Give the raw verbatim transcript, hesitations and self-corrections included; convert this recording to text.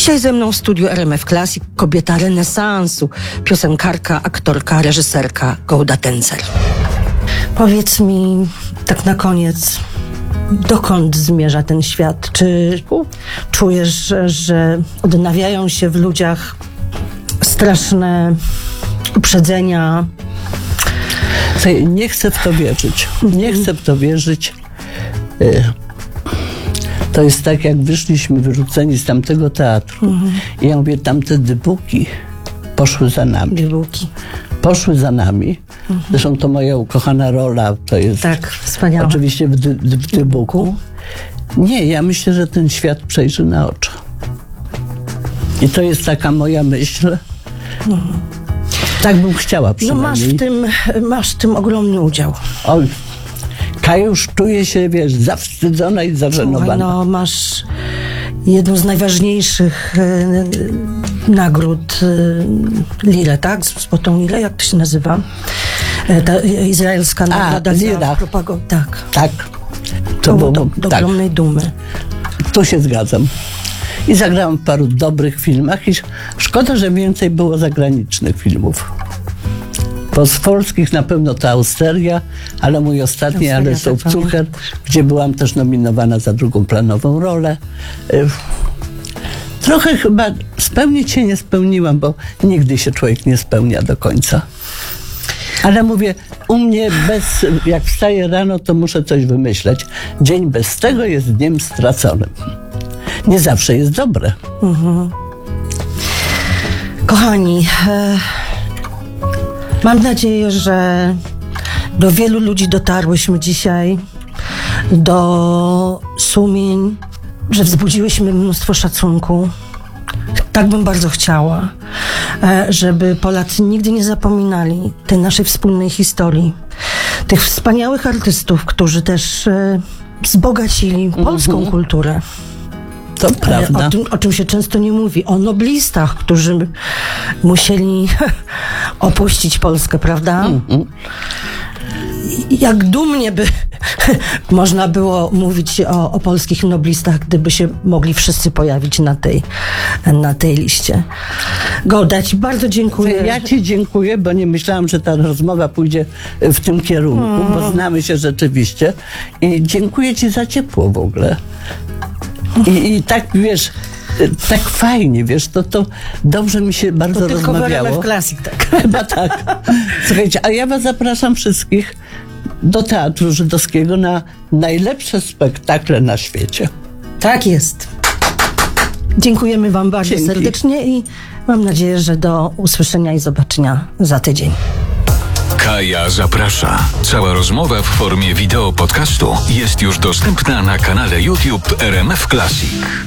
Dzisiaj ze mną w studiu R M F Classic kobieta renesansu, piosenkarka, aktorka, reżyserka Golda Tencer. Powiedz mi tak na koniec, dokąd zmierza ten świat? Czy czujesz, że, że odnawiają się w ludziach straszne uprzedzenia? Nie chcę w to wierzyć. Nie chcę w to wierzyć. To jest tak, jak wyszliśmy wyrzuceni z tamtego teatru. Mhm. I ja mówię, tamte dybuki poszły za nami. Dybuki. Poszły za nami. Mhm. Zresztą to moja ukochana rola, to jest tak, wspaniałe. Oczywiście w, dy, w dybuku. Nie, ja myślę, że ten świat przejrzy na oczy. I to jest taka moja myśl. Mhm. Tak bym chciała przynajmniej. No masz w tym, masz w tym ogromny udział. Oj, Kajusz czuje się, wiesz, zawstydzona i zażenowana. Słuchaj, no masz jedną z najważniejszych e, nagród e, Lilę, tak? Złotą Lilę, jak to się nazywa? E, ta izraelska nagroda za propagandę. Tak. Tak. To, to było do, do tak. ogromnej dumy. Tu się zgadzam. I zagrałam w paru dobrych filmach i szkoda, że więcej było zagranicznych filmów. Bo z polskich na pewno to Austeria, ale mój ostatni, ale Cucher, gdzie byłam też nominowana za drugą planową rolę. Trochę chyba spełnić się nie spełniłam, bo nigdy się człowiek nie spełnia do końca. Ale mówię, u mnie bez, jak wstaję rano, to muszę coś wymyśleć. Dzień bez tego jest dniem straconym. Nie zawsze jest dobre. Mhm. Kochani, e, mam nadzieję, że do wielu ludzi dotarłyśmy dzisiaj, do sumień, że wzbudziłyśmy mnóstwo szacunku. Tak bym bardzo chciała, e, żeby Polacy nigdy nie zapominali tej naszej wspólnej historii. Tych wspaniałych artystów, którzy też e, wzbogacili polską mhm. kulturę. To prawda. O tym, o czym się często nie mówi. O noblistach, którzy musieli opuścić Polskę, prawda? Mm-hmm. Jak dumnie by można było mówić o, o polskich noblistach, gdyby się mogli wszyscy pojawić na tej, na tej liście. Golda, ci bardzo dziękuję. Ja ci dziękuję, bo nie myślałam, że ta rozmowa pójdzie w tym kierunku, mm. bo znamy się rzeczywiście. I dziękuję ci za ciepło w ogóle. I, I tak, wiesz, tak fajnie, wiesz, to, to dobrze mi się bardzo to tylko rozmawiało. Tylko w Classic, tak. Chyba tak. Słuchajcie, a ja was zapraszam wszystkich do Teatru Żydowskiego na najlepsze spektakle na świecie. Tak jest. Dziękujemy wam bardzo Dzięki. serdecznie i mam nadzieję, że do usłyszenia i zobaczenia za tydzień. Kaja zaprasza. Cała rozmowa w formie wideo podcastu jest już dostępna na kanale YouTube R M F Classic.